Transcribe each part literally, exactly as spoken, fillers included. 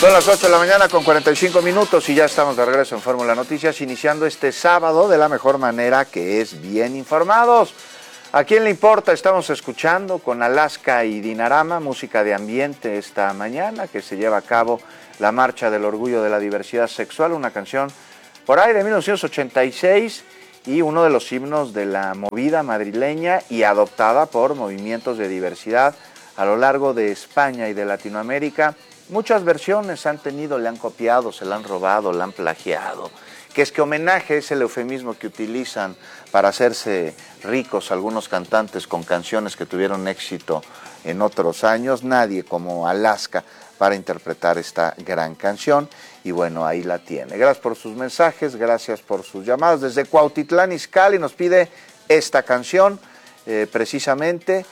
Son las ocho de la mañana con cuarenta y cinco minutos y ya estamos de regreso en Fórmula Noticias, iniciando este sábado de la mejor manera, que es bien informados. ¿A quién le importa? Estamos escuchando con Alaska y Dinarama, música de ambiente esta mañana, que se lleva a cabo la Marcha del Orgullo de la Diversidad Sexual, una canción por ahí de mil novecientos ochenta y seis y uno de los himnos de la movida madrileña y adoptada por movimientos de diversidad a lo largo de España y de Latinoamérica. Muchas versiones han tenido, le han copiado, se la han robado, la han plagiado. Que es que homenaje es el eufemismo que utilizan para hacerse ricos algunos cantantes con canciones que tuvieron éxito en otros años. Nadie como Alaska para interpretar esta gran canción. Y bueno, ahí la tiene. Gracias por sus mensajes, gracias por sus llamadas. Desde Cuautitlán Izcalli nos pide esta canción eh, precisamente.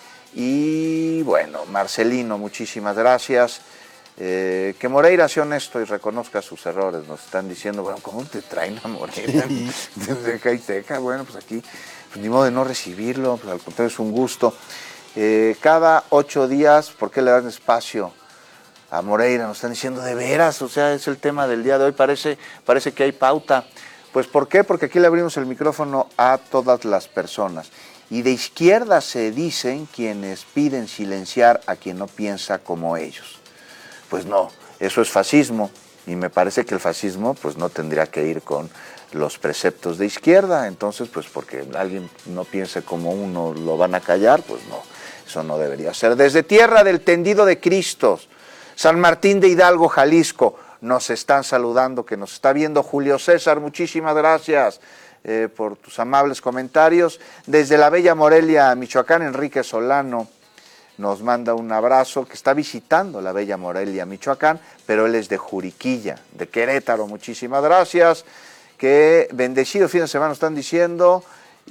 Y bueno, Marcelino, muchísimas gracias. Eh, que Moreira sea honesto y reconozca sus errores. Nos están diciendo, bueno, ¿cómo te traen a Moreira? Desde Caiteca, bueno, pues aquí, pues ni modo de no recibirlo, pues al contrario es un gusto. Eh, cada ocho días, ¿por qué le dan espacio a Moreira? Nos están diciendo, de veras, o sea, es el tema del día de hoy, parece, parece que hay pauta. Pues ¿por qué? Porque aquí le abrimos el micrófono a todas las personas. Y de izquierda se dicen quienes piden silenciar a quien no piensa como ellos. Pues no, eso es fascismo, y me parece que el fascismo pues no tendría que ir con los preceptos de izquierda. Entonces, pues porque alguien no piense como uno, lo van a callar, pues no, eso no debería ser. Desde Tierra del Tendido de Cristos, San Martín de Hidalgo, Jalisco, nos están saludando, que nos está viendo Julio César, muchísimas gracias eh, por tus amables comentarios. Desde la bella Morelia, Michoacán, Enrique Solano nos manda un abrazo, que está visitando la bella Morelia, Michoacán, pero él es de Juriquilla, de Querétaro, muchísimas gracias. Que bendecido fin de semana están diciendo,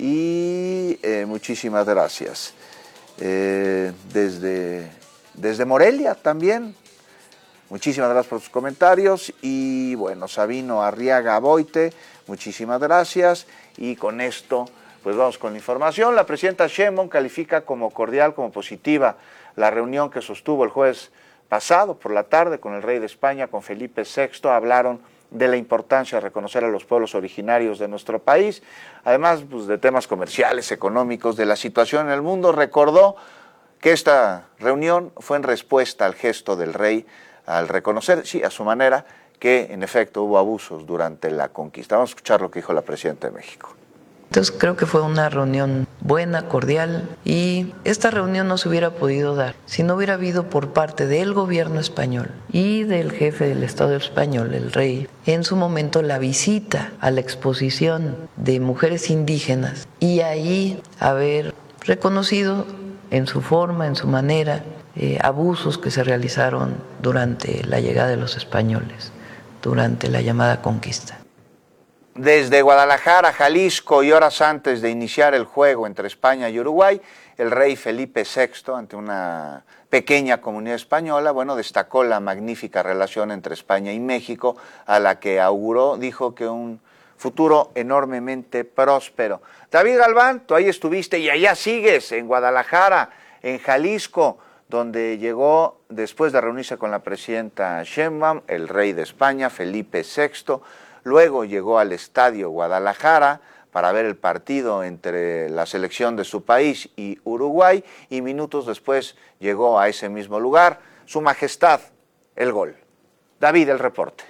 y eh, muchísimas gracias. Eh, desde, desde Morelia también, muchísimas gracias por sus comentarios. Y bueno, Sabino Arriaga Boite, muchísimas gracias. Y con esto pues vamos con la información. La presidenta Sheinbaum califica como cordial, como positiva, la reunión que sostuvo el jueves pasado por la tarde con el rey de España, con Felipe sexto. Hablaron de la importancia de reconocer a los pueblos originarios de nuestro país, además pues, de temas comerciales, económicos, de la situación en el mundo. Recordó que esta reunión fue en respuesta al gesto del rey al reconocer, sí, a su manera, que en efecto hubo abusos durante la conquista. Vamos a escuchar lo que dijo la presidenta de México. Entonces creo que fue una reunión buena, cordial, y esta reunión no se hubiera podido dar si no hubiera habido por parte del gobierno español y del jefe del Estado español, el rey, en su momento la visita a la exposición de mujeres indígenas y ahí haber reconocido en su forma, en su manera, eh, abusos que se realizaron durante la llegada de los españoles, durante la llamada conquista. Desde Guadalajara, Jalisco, y horas antes de iniciar el juego entre España y Uruguay, el rey Felipe sexto, ante una pequeña comunidad española, bueno, destacó la magnífica relación entre España y México, a la que auguró, dijo que un futuro enormemente próspero. David Galván, tú ahí estuviste y allá sigues, en Guadalajara, en Jalisco, donde llegó, después de reunirse con la presidenta Sheinbaum, el rey de España, Felipe sexto, luego llegó al Estadio Guadalajara para ver el partido entre la selección de su país y Uruguay, y minutos después llegó a ese mismo lugar Su Majestad, el gol. David, el reporte.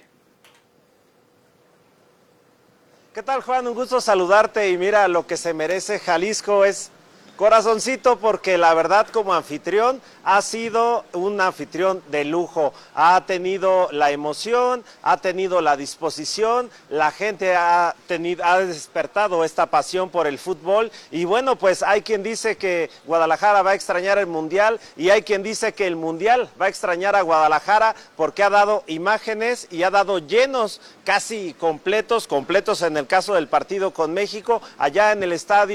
¿Qué tal, Juan? Un gusto saludarte, y mira, lo que se merece Jalisco es corazoncito, porque la verdad como anfitrión ha sido un anfitrión de lujo. Ha tenido la emoción, ha tenido la disposición, la gente ha, tenido, ha despertado esta pasión por el fútbol, y bueno, pues hay quien dice que Guadalajara va a extrañar el Mundial, y hay quien dice que el Mundial va a extrañar a Guadalajara, porque ha dado imágenes y ha dado llenos casi completos, completos en el caso del partido con México, allá en el estadio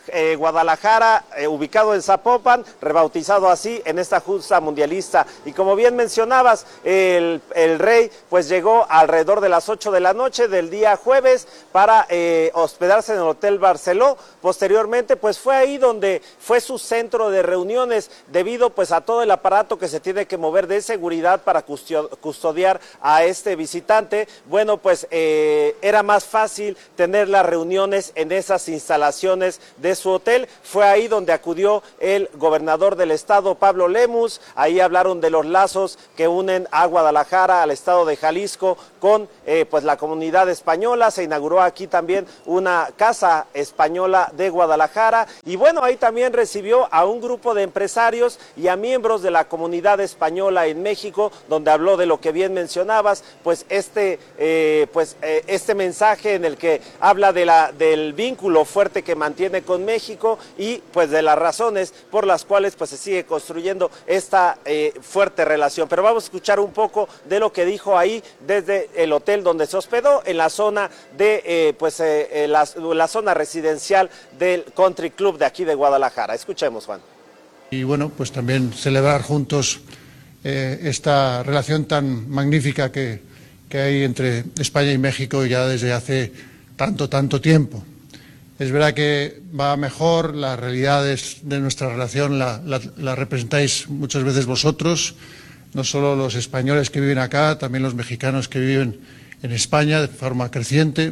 eh, Guadalajara, eh, ubicado en Zapopan, rebautizado así en esta justa mundialista. Y como bien mencionabas, el, el Rey pues llegó alrededor de las ocho de la noche del día jueves para eh, hospedarse en el Hotel Barceló. Posteriormente pues fue ahí donde fue su centro de reuniones, debido pues a todo el aparato que se tiene que mover de seguridad para custodiar a este visitante. Bueno, pues eh, era más fácil tener las reuniones en esas instalaciones de su hotel. Fue ahí donde acudió el gobernador del estado, Pablo Lemus. Ahí hablaron de los lazos que unen a Guadalajara, al estado de Jalisco, con eh, pues la comunidad española. Se inauguró aquí también una casa española de Guadalajara, y bueno, ahí también recibió a un grupo de empresarios y a miembros de la comunidad española en México, donde habló de lo que bien mencionabas, pues este, eh, pues, eh, este mensaje en el que habla de la, del vínculo fuerte que mantiene con México y pues de las razones por las cuales pues se sigue construyendo esta eh, fuerte relación. Pero vamos a escuchar un poco de lo que dijo ahí desde el hotel donde se hospedó, en la zona de eh, pues eh, la, la zona residencial del Country Club de aquí de Guadalajara. Escuchemos, Juan. Y bueno, pues también celebrar juntos eh, esta relación tan magnífica que, que hay entre España y México ya desde hace tanto, tanto tiempo. Es verdad que va mejor, las realidades de nuestra relación la, la, la representáis muchas veces vosotros, no solo los españoles que viven acá, también los mexicanos que viven en España de forma creciente.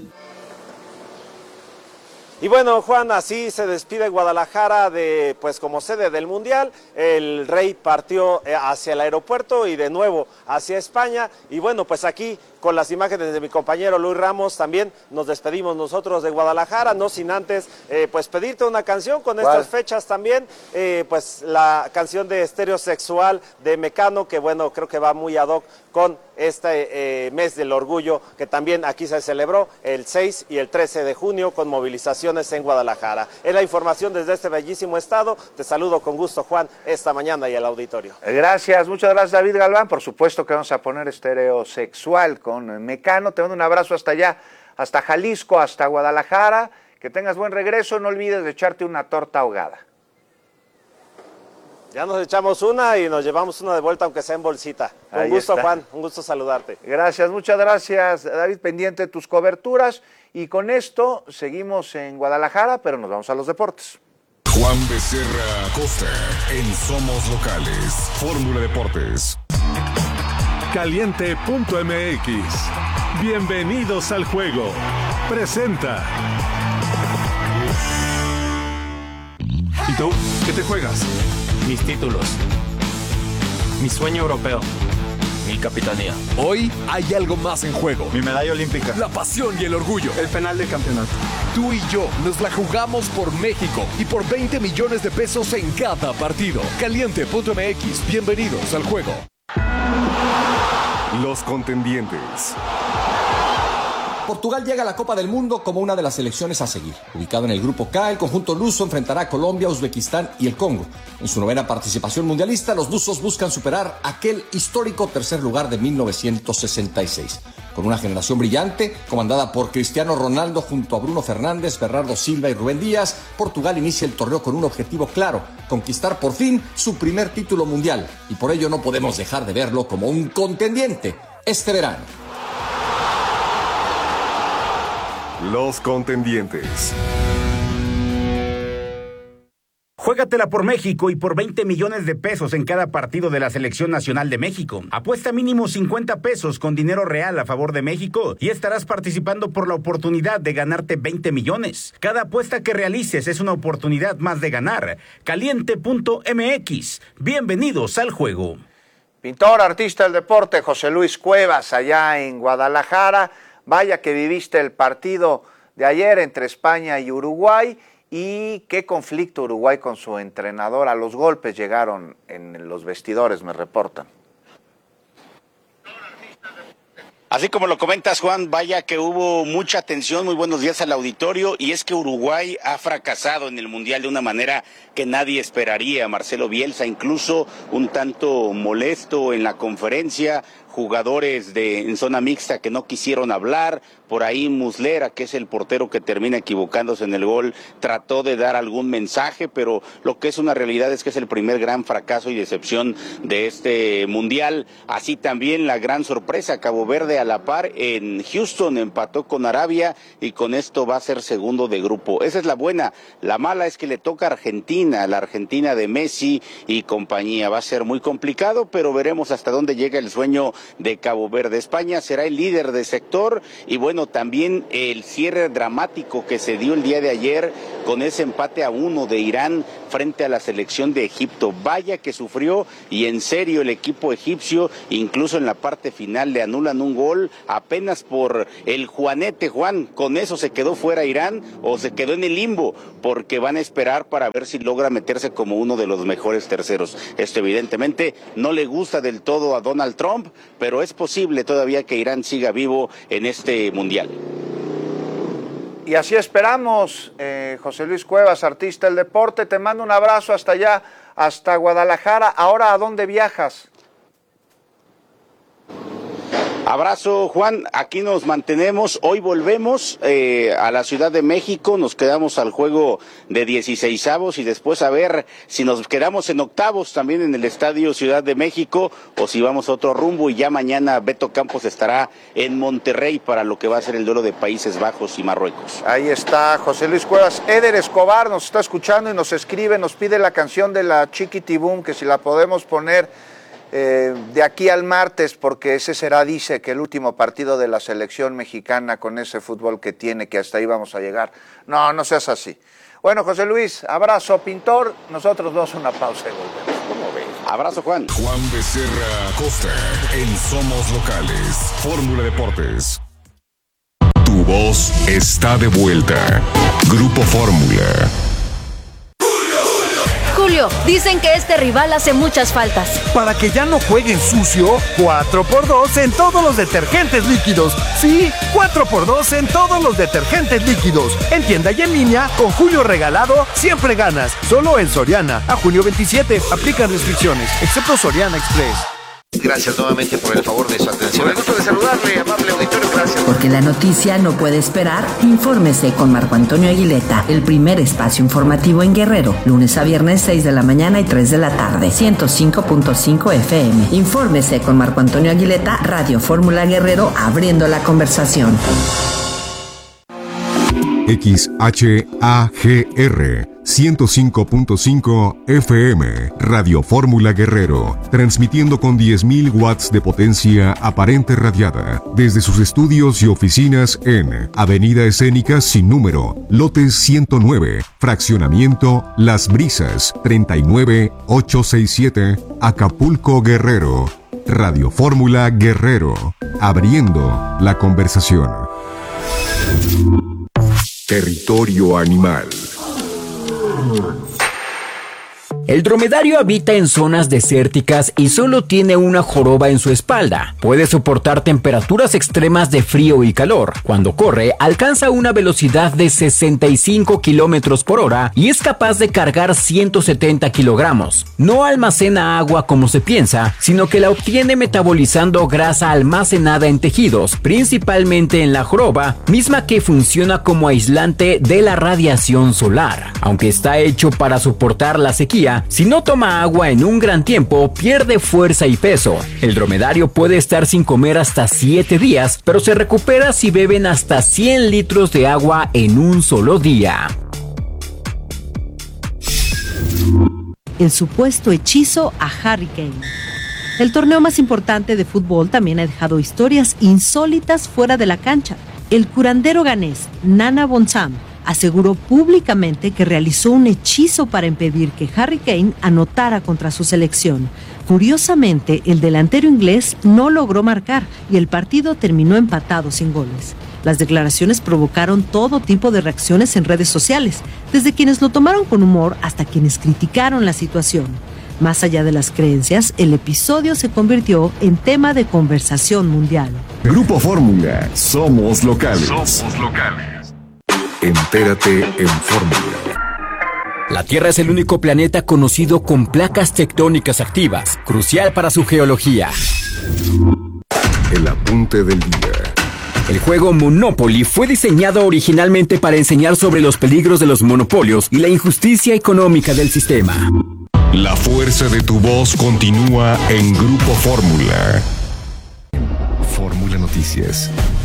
Y bueno, Juan, así se despide Guadalajara de, pues como sede del Mundial. El Rey partió hacia el aeropuerto y de nuevo hacia España. Y bueno, pues aquí con las imágenes de mi compañero Luis Ramos también nos despedimos nosotros de Guadalajara, no sin antes eh, pues pedirte una canción con estas ¿Cuál? fechas también, eh, pues la canción de Estereosexual de Mecano, que bueno, creo que va muy ad hoc con este eh, mes del orgullo, que también aquí se celebró el seis y el trece de junio con movilizaciones en Guadalajara. Es la información desde este bellísimo estado. Te saludo con gusto, Juan, esta mañana y el auditorio. Gracias, muchas gracias, David Galván. Por supuesto que vamos a poner Estereosexual con Mecano. Te mando un abrazo hasta allá, hasta Jalisco, hasta Guadalajara. Que tengas buen regreso. No olvides de echarte una torta ahogada. Ya nos echamos una y nos llevamos una de vuelta, aunque sea en bolsita. Un Ahí gusto, está. Juan, un gusto saludarte. Gracias, muchas gracias, David, pendiente de tus coberturas. Y con esto seguimos en Guadalajara, pero nos vamos a los deportes. Juan Becerra Costa en Somos Locales, Fórmula Deportes. Caliente punto M X. Bienvenidos al juego. Presenta. ¿Y tú? ¿Qué te juegas? Mis títulos, mi sueño europeo, mi capitanía. Hoy hay algo más en juego. Mi medalla olímpica. La pasión y el orgullo. El penal de campeonato. Tú y yo nos la jugamos por México y por veinte millones de pesos en cada partido. Caliente punto M X, bienvenidos al juego. Los contendientes. Portugal llega a la Copa del Mundo como una de las selecciones a seguir. Ubicado en el Grupo K, el conjunto luso enfrentará a Colombia, Uzbekistán y el Congo. En su novena participación mundialista, los lusos buscan superar aquel histórico tercer lugar de mil novecientos sesenta y seis. Con una generación brillante, comandada por Cristiano Ronaldo junto a Bruno Fernández, Bernardo Silva y Rubén Díaz, Portugal inicia el torneo con un objetivo claro: conquistar por fin su primer título mundial. Y por ello no podemos dejar de verlo como un contendiente este verano. Los contendientes. Juégatela por México y por veinte millones de pesos en cada partido de la Selección Nacional de México. Apuesta mínimo cincuenta pesos con dinero real a favor de México y estarás participando por la oportunidad de ganarte veinte millones. Cada apuesta que realices es una oportunidad más de ganar. Caliente punto M X. Bienvenidos al juego. Pintor, artista del deporte, José Luis Cuevas, allá en Guadalajara. Vaya que viviste el partido de ayer entre España y Uruguay, y qué conflicto Uruguay con su entrenador. A los golpes llegaron en los vestidores, me reportan. Así como lo comentas, Juan, vaya que hubo mucha tensión. Muy buenos días al auditorio. Y es que Uruguay ha fracasado en el Mundial de una manera que nadie esperaría. Marcelo Bielsa incluso un tanto molesto en la conferencia, jugadores de en zona mixta que no quisieron hablar. Por ahí Muslera, que es el portero que termina equivocándose en el gol, trató de dar algún mensaje, pero lo que es una realidad es que es el primer gran fracaso y decepción de este mundial. Así también la gran sorpresa, Cabo Verde a la par en Houston empató con Arabia y con esto va a ser segundo de grupo. Esa es la buena. La mala es que le toca a Argentina, la Argentina de Messi y compañía. Va a ser muy complicado, pero veremos hasta dónde llega el sueño de Cabo Verde. España será el líder de sector y bueno, también el cierre dramático que se dio el día de ayer con ese empate a uno de Irán frente a la selección de Egipto. Vaya que sufrió y en serio el equipo egipcio, incluso en la parte final le anulan un gol apenas por el juanete, Juan. Con eso se quedó fuera Irán o se quedó en el limbo, porque van a esperar para ver si logra meterse como uno de los mejores terceros. Esto evidentemente no le gusta del todo a Donald Trump, pero es posible todavía que Irán siga vivo en este mundial. Y así esperamos, eh, José Luis Cuevas, artista del deporte, te mando un abrazo hasta allá, hasta Guadalajara. Ahora, ¿a dónde viajas? Abrazo, Juan, aquí nos mantenemos, hoy volvemos eh, a la Ciudad de México, nos quedamos al juego de dieciseisavos y después a ver si nos quedamos en octavos también en el Estadio Ciudad de México o si vamos a otro rumbo, y ya mañana Beto Campos estará en Monterrey para lo que va a ser el duelo de Países Bajos y Marruecos. Ahí está José Luis Cuevas. Eder Escobar nos está escuchando y nos escribe, nos pide la canción de la Chiquitibum, que si la podemos poner Eh, de aquí al martes, porque ese será, dice, que el último partido de la selección mexicana con ese fútbol que tiene, que hasta ahí vamos a llegar. No, no seas así. Bueno, José Luis, abrazo, pintor. Nosotros dos una pausa y volvemos. ¿Cómo ves? Abrazo, Juan. Juan Becerra Costa en Somos Locales. Fórmula Deportes. Tu voz está de vuelta. Grupo Fórmula. Julio, dicen que este rival hace muchas faltas. Para que ya no jueguen sucio, cuatro por dos en todos los detergentes líquidos. Sí, cuatro por dos en todos los detergentes líquidos. En tienda y en línea, con Julio regalado, siempre ganas. Solo en Soriana. A junio veintisiete, aplican restricciones, excepto Soriana Express. Gracias nuevamente por el favor de su atención. Me gusto de saludarle, amable auditorio, gracias. Porque la noticia no puede esperar, infórmese con Marco Antonio Aguileta, el primer espacio informativo en Guerrero, lunes a viernes seis de la mañana y tres de la tarde, ciento cinco punto cinco F M. Infórmese con Marco Antonio Aguileta, Radio Fórmula Guerrero, abriendo la conversación. X H A G R ciento cinco punto cinco F M, Radio Fórmula Guerrero, transmitiendo con diez mil watts de potencia aparente radiada, desde sus estudios y oficinas en Avenida Escénica Sin Número, lote ciento nueve, fraccionamiento Las Brisas, treinta y nueve ochocientos sesenta y siete, Acapulco, Guerrero. Radio Fórmula Guerrero, abriendo la conversación. Territorio animal. El dromedario habita en zonas desérticas y solo tiene una joroba en su espalda. Puede soportar temperaturas extremas de frío y calor. Cuando corre, alcanza una velocidad de sesenta y cinco kilómetros por hora y es capaz de cargar ciento setenta kilogramos. No almacena agua como se piensa, sino que la obtiene metabolizando grasa almacenada en tejidos, principalmente en la joroba, misma que funciona como aislante de la radiación solar. Aunque está hecho para soportar la sequía, si no toma agua en un gran tiempo, pierde fuerza y peso. El dromedario puede estar sin comer hasta siete días, pero se recupera si beben hasta cien litros de agua en un solo día. El supuesto hechizo a Harry Kane. El torneo más importante de fútbol también ha dejado historias insólitas fuera de la cancha. El curandero ganés Nana Bonsam aseguró públicamente que realizó un hechizo para impedir que Harry Kane anotara contra su selección. Curiosamente, el delantero inglés no logró marcar y el partido terminó empatado sin goles. Las declaraciones provocaron todo tipo de reacciones en redes sociales, desde quienes lo tomaron con humor hasta quienes criticaron la situación. Más allá de las creencias, el episodio se convirtió en tema de conversación mundial. Grupo Fórmula, somos locales. Somos locales. Entérate en Fórmula. La Tierra es el único planeta conocido con placas tectónicas activas, crucial para su geología. El apunte del día. El juego Monopoly fue diseñado originalmente para enseñar sobre los peligros de los monopolios y la injusticia económica del sistema. La fuerza de tu voz continúa en Grupo Fórmula. Fórmula Noticias.